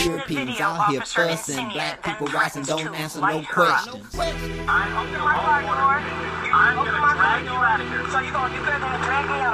Europeans out here fussing, black people rising, don't answer no questions. I'm gonna drag you out of here. So you gonna get there, gonna drag me